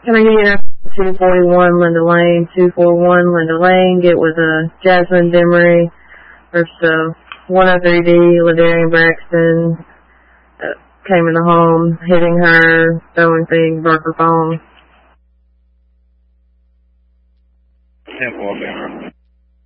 Can I get 241 Linda Lane, 241 Linda Lane, get with Jasmine Demery, or 103D, Ladarian Braxton, came in the home, hitting her, throwing things, broke her phone. 10-4,